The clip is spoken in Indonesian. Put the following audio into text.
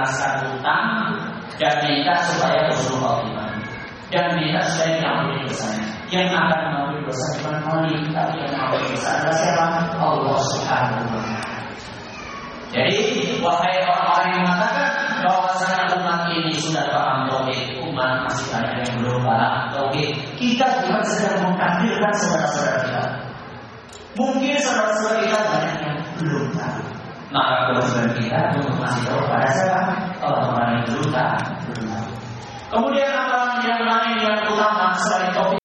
melunaskan utang dan minta supaya husnul khotimah dan minta supaya diampuni dosanya. Yang akan mengampuni dosa bukan Malik, tapi yang mengampuni dosa adalah siapa? Allah Subhanahu wa Ta'ala. Jadi wahai orang-orang yang mengatakan bahwasanya umat ini sudah paham tauhid, umat masih banyak yang belum paham tauhid, kita juga sedang mengkafirkan saudara-saudara kita. Mungkin saudara-saudara kita banyak yang belum tahu. Maka kewajiban kita untuk masih tahu pada siapa? Orang-orang yang belum tahu. Kemudian amalan yang lain yang utama selain tauhid